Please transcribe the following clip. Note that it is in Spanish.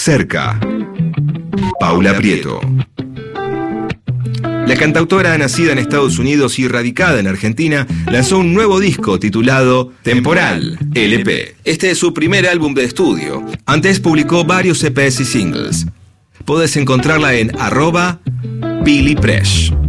Cerca. Paula Prieto. La cantautora, nacida en Estados Unidos y radicada en Argentina, lanzó un nuevo disco titulado Temporal, LP. Este es su primer álbum de estudio. Antes publicó varios EPs y singles. Podés encontrarla en @PiliPresh.